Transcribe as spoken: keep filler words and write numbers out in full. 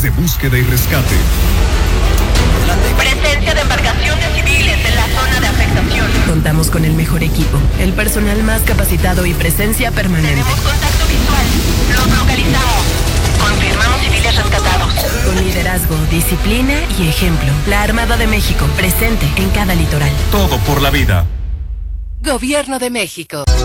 de búsqueda y rescate. Presencia de embarcaciones civiles en la zona de afectación. Contamos con el mejor equipo, el personal más capacitado y presencia permanente. Tenemos contacto visual. Los localizamos. Confirmamos civiles rescatados. Con liderazgo, disciplina y ejemplo. La Armada de México, presente en cada litoral. Todo por la vida. Gobierno de México.